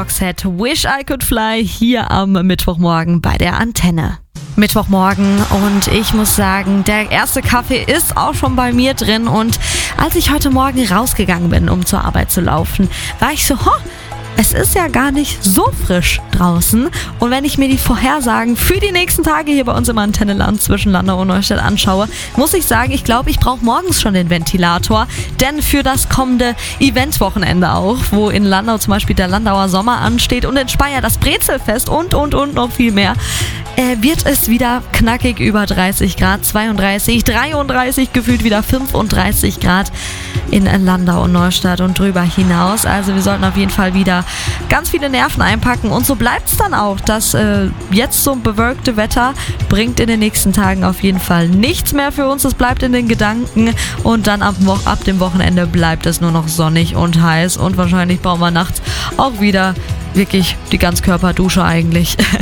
Roxette, Wish I Could Fly, hier am Mittwochmorgen bei der Antenne. Mittwochmorgen und ich muss sagen, der erste Kaffee ist auch schon bei mir drin und als ich heute Morgen rausgegangen bin, um zur Arbeit zu laufen, war ich so, es ist ja gar nicht so frisch draußen. Und wenn ich mir die Vorhersagen für die nächsten Tage hier bei uns im Antenneland zwischen Landau und Neustadt anschaue, muss ich sagen, ich glaube, ich brauche morgens schon den Ventilator. Denn für das kommende Eventwochenende auch, wo in Landau zum Beispiel der Landauer Sommer ansteht und in Speyer das Brezelfest und noch viel mehr, wird es wieder knackig über 30 Grad, 32, 33, gefühlt wieder 35 Grad in Landau und Neustadt und drüber hinaus. Also wir sollten auf jeden Fall wieder ganz viele Nerven einpacken und so bleibt es dann auch. Das jetzt so bewölkte Wetter bringt in den nächsten Tagen auf jeden Fall nichts mehr für uns. Es bleibt in den Gedanken und dann ab dem Wochenende bleibt es nur noch sonnig und heiß und wahrscheinlich brauchen wir nachts auch wieder wirklich die Ganzkörperdusche eigentlich.